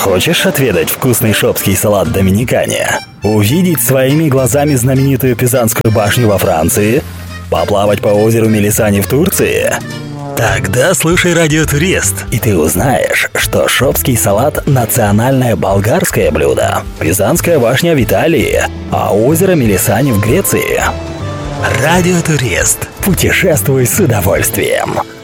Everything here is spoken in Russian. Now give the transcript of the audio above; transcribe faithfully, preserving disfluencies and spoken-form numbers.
Хочешь отведать вкусный шопский салат Доминикане? Увидеть своими глазами знаменитую Пизанскую башню во Франции? Поплавать по озеру Мелисани в Турции? Тогда слушай Радио Турист, и ты узнаешь, что шопский салат – национальное болгарское блюдо, Пизанская башня в Италии, а озеро Мелисани в Греции. Радио Турист. Путешествуй с удовольствием.